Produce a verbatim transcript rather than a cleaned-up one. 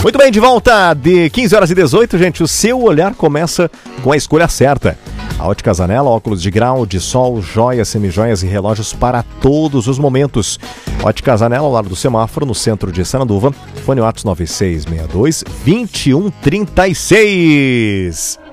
Muito bem, de volta de quinze horas e dezoito, gente. O seu olhar começa com a escolha certa. A Ótica Zanella, óculos de grau, de sol, joias, semijoias e relógios para todos os momentos. Ótica Zanella, ao lado do semáforo, no centro de Sananduva. Fone WhatsApp nove seis seis dois, dois um três seis.